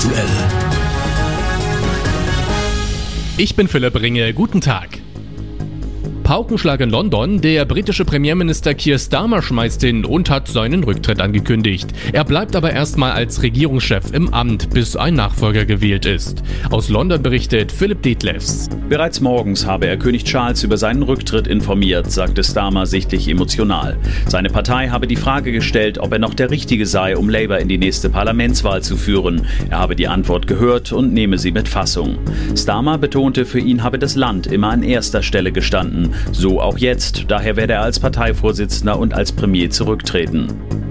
aktuell. Ich bin Philipp Ringe, guten Tag. Paukenschlag in London, der britische Premierminister Keir Starmer schmeißt hin und hat seinen Rücktritt angekündigt. Er bleibt aber erstmal als Regierungschef im Amt, bis ein Nachfolger gewählt ist. Aus London berichtet Philipp Detlefs. Bereits morgens habe er König Charles über seinen Rücktritt informiert, sagte Starmer sichtlich emotional. Seine Partei habe die Frage gestellt, ob er noch der Richtige sei, um Labour in die nächste Parlamentswahl zu führen. Er habe die Antwort gehört und nehme sie mit Fassung. Starmer betonte, für ihn habe das Land immer an erster Stelle gestanden. So auch jetzt, daher werde er als Parteivorsitzender und als Premier zurücktreten.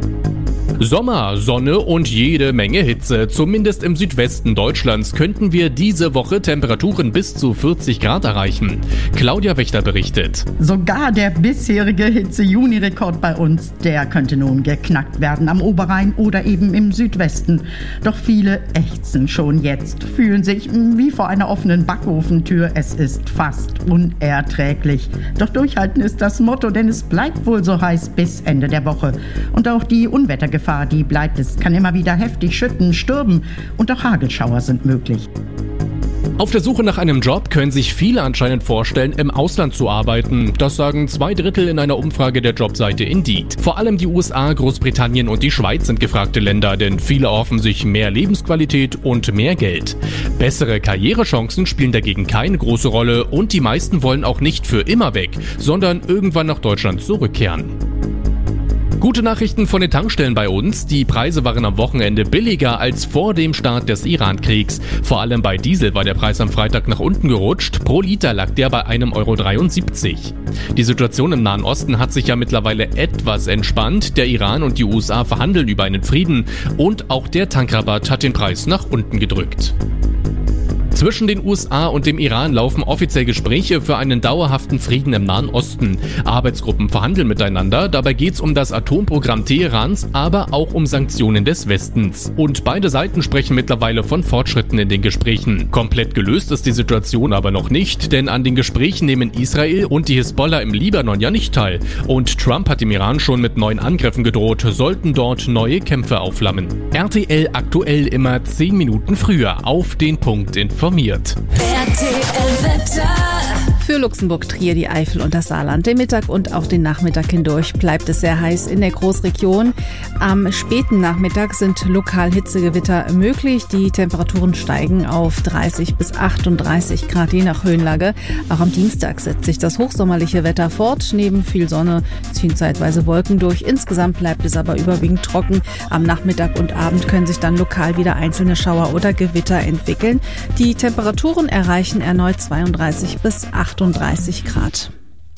Sommer, Sonne und jede Menge Hitze. Zumindest im Südwesten Deutschlands könnten wir diese Woche Temperaturen bis zu 40 Grad erreichen. Claudia Wächter berichtet. Sogar der bisherige Hitze-Juni-Rekord bei uns, der könnte nun geknackt werden am Oberrhein oder eben im Südwesten. Doch viele ächzen schon jetzt, fühlen sich wie vor einer offenen Backofentür. Es ist fast unerträglich. Doch durchhalten ist das Motto, denn es bleibt wohl so heiß bis Ende der Woche. Und auch die Unwettergefahr, die bleibt. Es kann immer wieder heftig schütten, stürmen und auch Hagelschauer sind möglich. Auf der Suche nach einem Job können sich viele anscheinend vorstellen, im Ausland zu arbeiten. Das sagen 2/3 in einer Umfrage der Jobseite Indeed. Vor allem die USA, Großbritannien und die Schweiz sind gefragte Länder, denn viele erhoffen sich mehr Lebensqualität und mehr Geld. Bessere Karrierechancen spielen dagegen keine große Rolle und die meisten wollen auch nicht für immer weg, sondern irgendwann nach Deutschland zurückkehren. Gute Nachrichten von den Tankstellen bei uns. Die Preise waren am Wochenende billiger als vor dem Start des Iran-Kriegs. Vor allem bei Diesel war der Preis am Freitag nach unten gerutscht. Pro Liter lag der bei 1,73 €. Die Situation im Nahen Osten hat sich ja mittlerweile etwas entspannt. Der Iran und die USA verhandeln über einen Frieden und auch der Tankrabatt hat den Preis nach unten gedrückt. Zwischen den USA und dem Iran laufen offiziell Gespräche für einen dauerhaften Frieden im Nahen Osten. Arbeitsgruppen verhandeln miteinander, dabei geht es um das Atomprogramm Teherans, aber auch um Sanktionen des Westens. Und beide Seiten sprechen mittlerweile von Fortschritten in den Gesprächen. Komplett gelöst ist die Situation aber noch nicht, denn an den Gesprächen nehmen Israel und die Hisbollah im Libanon ja nicht teil. Und Trump hat dem Iran schon mit neuen Angriffen gedroht, sollten dort neue Kämpfe aufflammen. RTL aktuell immer 10 Minuten früher auf den Punkt informiert. Für Luxemburg, Trier, die Eifel und das Saarland. Den Mittag und auch den Nachmittag hindurch bleibt es sehr heiß in der Großregion. Am späten Nachmittag sind lokal Hitzegewitter möglich. Die Temperaturen steigen auf 30 bis 38 Grad je nach Höhenlage. Auch am Dienstag setzt sich das hochsommerliche Wetter fort. Neben viel Sonne ziehen zeitweise Wolken durch. Insgesamt bleibt es aber überwiegend trocken. Am Nachmittag und Abend können sich dann lokal wieder einzelne Schauer oder Gewitter entwickeln. Die Temperaturen erreichen erneut 32 bis 38 Grad.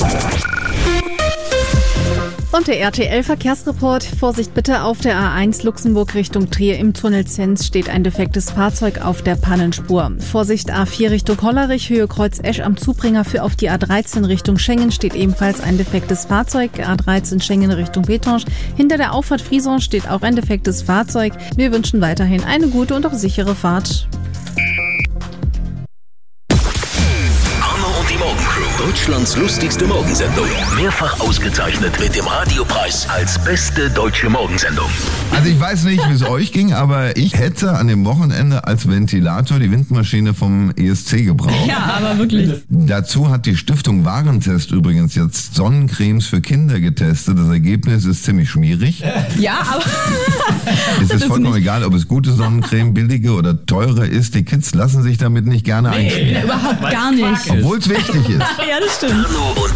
Und der RTL-Verkehrsreport. Vorsicht bitte auf der A1 Luxemburg Richtung Trier. Im Tunnel Zens steht ein defektes Fahrzeug auf der Pannenspur. Vorsicht A4 Richtung Hollerich, Höhe Kreuz Esch am Zubringer. Für auf die A13 Richtung Schengen steht ebenfalls ein defektes Fahrzeug. A13 Schengen Richtung Betange. Hinter der Auffahrt Frieson steht auch ein defektes Fahrzeug. Wir wünschen weiterhin eine gute und auch sichere Fahrt. Deutschlands lustigste Morgensendung. Mehrfach ausgezeichnet mit dem Radiopreis als beste deutsche Morgensendung. Also ich weiß nicht, wie es euch ging, aber ich hätte an dem Wochenende als Ventilator die Windmaschine vom ESC gebraucht. Ja, aber wirklich. Dazu hat die Stiftung Warentest übrigens jetzt Sonnencremes für Kinder getestet. Das Ergebnis ist ziemlich schmierig. Ja, aber... Es ist vollkommen egal, ob es gute Sonnencreme, billige oder teure ist. Die Kids lassen sich damit nicht gerne einschmieren. Überhaupt gar nicht. Obwohl es wichtig ist. Ja, das stimmt. Arno und